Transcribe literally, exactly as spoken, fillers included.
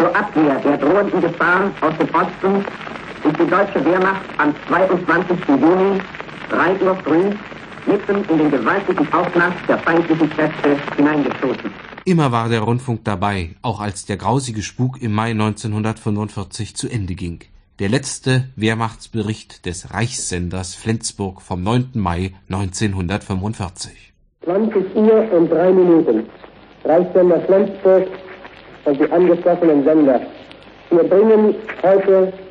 Zur Abwehr der drohenden Gefahr aus dem Osten ist die deutsche Wehrmacht am zweiundzwanzigsten Juni, drei Uhr früh, mitten in den gewaltigen Aufmarsch der feindlichen Kräfte hineingestoßen. Immer war der Rundfunk dabei, auch als der grausige Spuk im Mai neunzehnhundertfünfundvierzig zu Ende ging. Der letzte Wehrmachtsbericht des Reichssenders Flensburg vom neunten Mai neunzehnhundertfünfundvierzig. zwanzig Uhr und drei Minuten. Reichssender Flensburg und die angeschlossenen Sender. Wir bringen heute